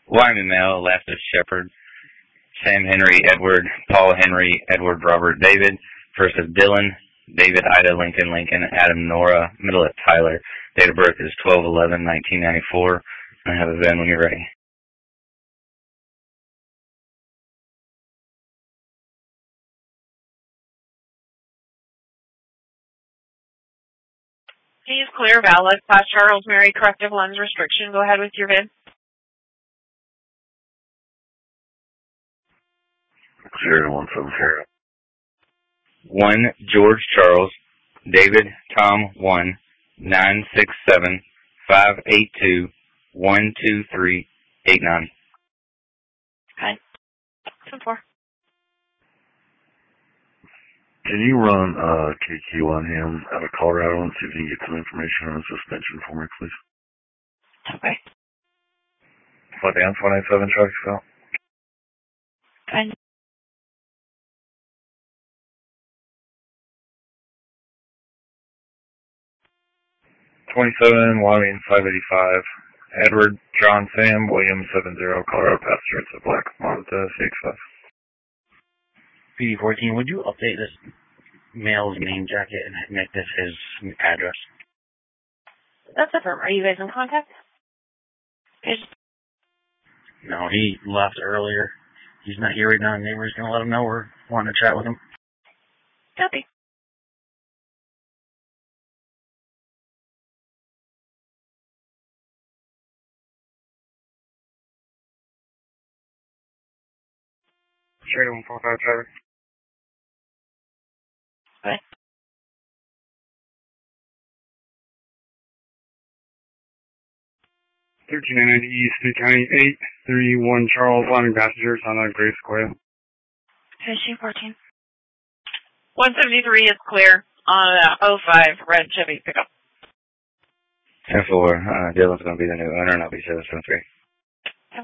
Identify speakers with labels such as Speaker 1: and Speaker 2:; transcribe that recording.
Speaker 1: Wyman male, Elastus Shepherd, Sam Henry Edward, Paul Henry Edward Robert David, first of Dylan, David Ida Lincoln Lincoln, Adam Nora, middle of Tyler. Date of birth is 12/11/1994. I have a VIN when you're ready.
Speaker 2: He's clear, valid. Class Charles Mary, corrective lens restriction. Go ahead with your VIN.
Speaker 3: Zero 170.
Speaker 1: 1 George Charles, David Tom 1, 967 582 12389.
Speaker 2: Okay. 10-4.
Speaker 3: Can you run KQ on him out of Colorado and see if you can get some information on his suspension for me, please?
Speaker 2: Okay.
Speaker 3: What down 27 Charlie Scott?
Speaker 2: Okay.
Speaker 3: 27 Wyoming 585. Edward John Sam William 70 Colorado passenger. It's a black Mazda CX-5.
Speaker 4: PD14, would you update this male's name jacket and make this his address?
Speaker 2: That's different. Are you guys in contact?
Speaker 4: No, he left earlier. He's not here right now. Neighbor's going to let him know we're wanting to chat with him.
Speaker 2: Copy.
Speaker 3: Straight 145 Trevor.
Speaker 2: Okay.
Speaker 5: 1390 East, Sioux County, 831 Charles, Wyoming passengers on a Grace Square.
Speaker 2: Fishing 14. 173 is clear on 05 red Chevy pickup.
Speaker 1: 10-4, Dylan's going to be the new owner, and I'll be 773.